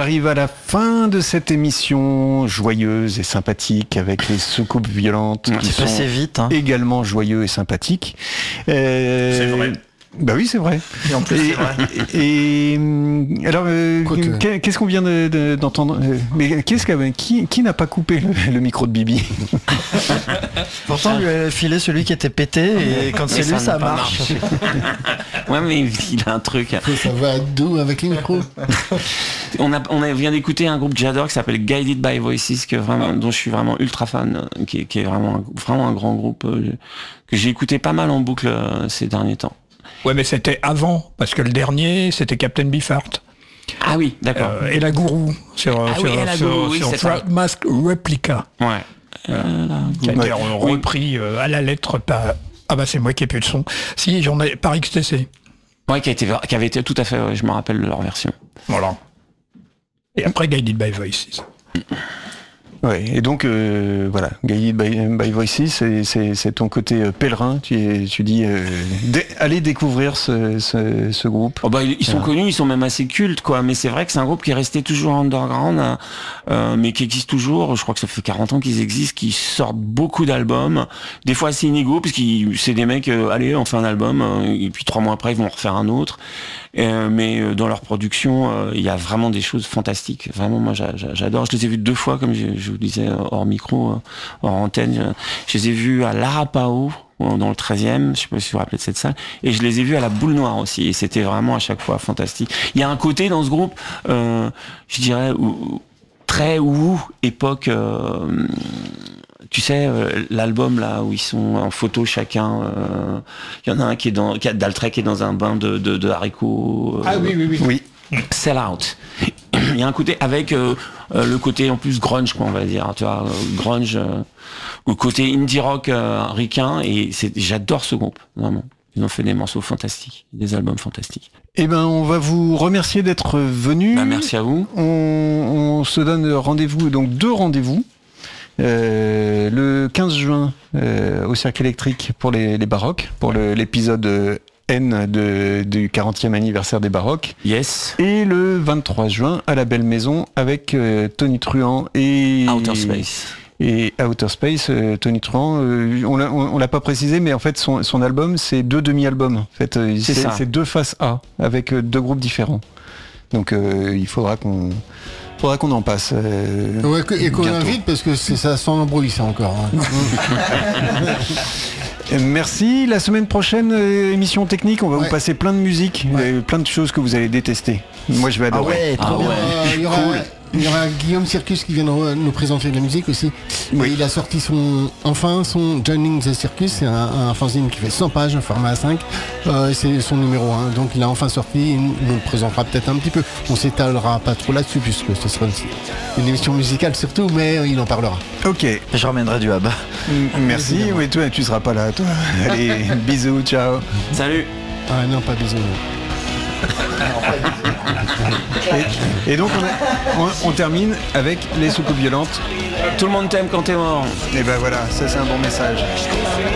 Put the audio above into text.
arrive à la fin de cette émission joyeuse et sympathique avec les soucoupes violentes qui c'est passé vite, hein. Également joyeux et sympathiques. C'est vrai. Bah oui, c'est vrai. Et en plus, c'est vrai. Et alors, qu'est-ce qu'on vient d'entendre mais qui n'a pas coupé le micro de Bibi? Pourtant, lui a filé celui qui était pété et quand c'est lui, ça marche. Ouais, mais il a un truc. Ça va doux avec les micros. On vient d'écouter un groupe que j'adore qui s'appelle Guided by Voices, dont je suis vraiment ultra fan, qui est vraiment un grand groupe que j'ai écouté pas mal en boucle ces derniers temps. Ouais, mais c'était avant, parce que le dernier, c'était Captain Beefheart. Ah oui, d'accord. Et la gourou sur Frog Mask Replica. Ouais. Qui a été repris à la lettre par... Ah bah c'est moi qui ai plus de son. Si, j'en ai par XTC. Ouais, qui avait été tout à fait, je me rappelle de leur version. Voilà. Et après Guided by Voices. Ouais, et donc voilà, Guided by Voices, c'est ton côté pèlerin. Tu dis allez découvrir ce groupe. Oh bah, ils sont connus, ils sont même assez cultes, quoi. Mais c'est vrai que c'est un groupe qui est resté toujours underground, mais qui existe toujours. Je crois que ça fait 40 ans qu'ils existent, qui sortent beaucoup d'albums, des fois assez inégaux, parce que c'est des mecs, allez, on fait un album, et puis 3 mois après ils vont en refaire un autre. Mais dans leur production, il y a vraiment des choses fantastiques. Vraiment, moi, j'adore. Je les ai vus 2 fois, comme je vous disais, hors micro, hors antenne. Je les ai vus à l'Arapao, dans le 13e, je sais pas si vous vous rappelez de cette salle, et je les ai vus à la Boule Noire aussi, et c'était vraiment à chaque fois fantastique. Il y a un côté dans ce groupe, je dirais, très époque... tu sais, l'album là où ils sont en photo chacun, il y en a un qui a Daltrey qui est dans un bain de haricots. Ah oui. Sell Out. Il y a un côté avec le côté en plus grunge, quoi, on va dire, tu vois, grunge, au côté indie rock ricain, et j'adore ce groupe, vraiment. Ils ont fait des morceaux fantastiques, des albums fantastiques. Eh ben, on va vous remercier d'être venus. Bah, merci à vous. On se donne rendez-vous, donc 2 rendez-vous. Le 15 juin au Cercle Électrique pour les Baroques, pour l'épisode N du 40e anniversaire des Baroques. Yes. Et le 23 juin à la Belle Maison avec Tony Truant et Outer Space. Et Outer Space, Tony Truant, on l'a pas précisé, mais en fait son album c'est 2 demi-albums. En fait, c'est 2 faces A avec 2 groupes différents. Donc il faudra qu'on en passe. Ouais, et qu'on invite parce que ça sent l'embrouille ça encore. Hein. Merci. La semaine prochaine, émission technique, on va vous passer plein de musique, plein de choses que vous allez détester. Moi je vais adorer. Il y aura Guillaume Circus qui vient nous présenter de la musique aussi. Oui. Il a sorti son Joining the Circus, c'est un fanzine qui fait 100 pages, un format A5. C'est son numéro 1, donc il a enfin sorti, il nous le présentera peut-être un petit peu. On s'étalera pas trop là-dessus puisque ce sera une émission musicale surtout, mais il en parlera. Ok. Je ramènerai du hab. Merci, oui, toi tu seras pas là, toi. Allez, bisous, ciao. Salut. Ah non, pas bisous. Et donc on termine avec les soucoupes violentes. Tout le monde t'aime quand t'es mort. Et ben voilà, ça c'est un bon message.